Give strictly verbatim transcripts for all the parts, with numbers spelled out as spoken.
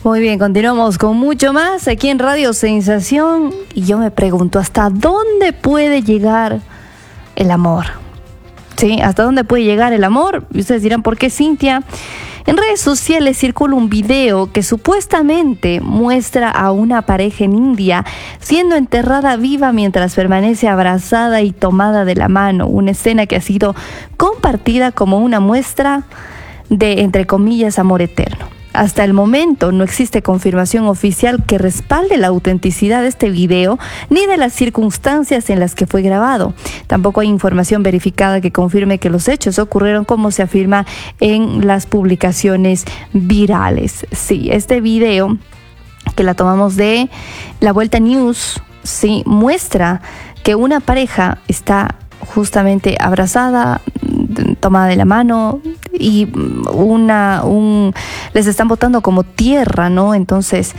Muy bien, continuamos con mucho más aquí en Radio Sensación. Y yo me pregunto, ¿hasta dónde puede llegar el amor? ¿Sí? ¿Hasta dónde puede llegar el amor? Y ustedes dirán, ¿por qué, Cintia? En redes sociales circula un video que supuestamente muestra a una pareja en India siendo enterrada viva mientras permanece abrazada y tomada de la mano. Una escena que ha sido compartida como una muestra de, entre comillas, amor eterno. Hasta el momento no existe confirmación oficial que respalde la autenticidad de este video ni de las circunstancias en las que fue grabado. Tampoco hay información verificada que confirme que los hechos ocurrieron como se afirma en las publicaciones virales. Sí, este video que la tomamos de La Vuelta News, sí, muestra que una pareja está justamente abrazada, tomada de la mano, y una un les están botando como tierra, ¿no? Entonces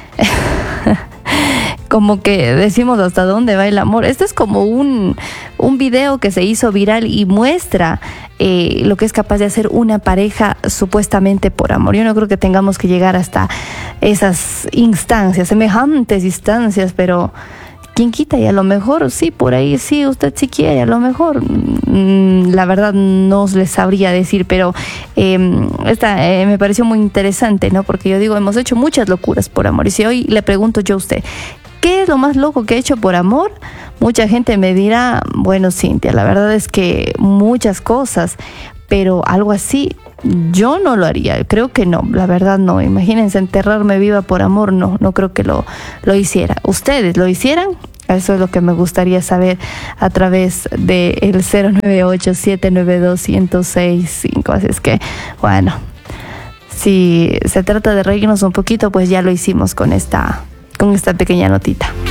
como que decimos, ¿hasta dónde va el amor? Este es como un, un video que se hizo viral y muestra eh, lo que es capaz de hacer una pareja supuestamente por amor. Yo no creo que tengamos que llegar hasta esas instancias, semejantes instancias, pero ¿quién quita? Y a lo mejor, sí, por ahí sí, usted sí quiere, a lo mejor, mmm, la verdad no les sabría decir, pero eh, esta eh, me pareció muy interesante, ¿no? Porque yo digo, hemos hecho muchas locuras por amor, y si hoy le pregunto yo a usted, ¿qué es lo más loco que he hecho por amor? Mucha gente me dirá, bueno, Cintia, la verdad es que muchas cosas, pero algo así yo no lo haría, creo que no, la verdad no. Imagínense enterrarme viva por amor, no, no creo que lo, lo hiciera. ¿Ustedes lo hicieran? Eso es lo que me gustaría saber a través del cero nueve ocho, siete nueve dos, uno cero seis cinco. Así es que, bueno, si se trata de reírnos un poquito, pues ya lo hicimos con esta, con esta pequeña notita.